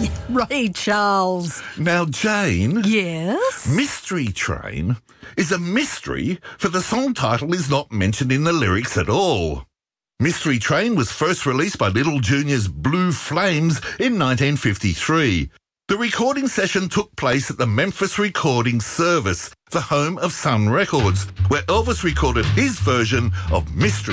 Ray Charles. Now, Jane... Yes? Mystery Train is a mystery, for the song title is not mentioned in the lyrics at all. Mystery Train was first released by Little Junior's Blue Flames in 1953. The recording session took place at the Memphis Recording Service, the home of Sun Records, where Elvis recorded his version of Mystery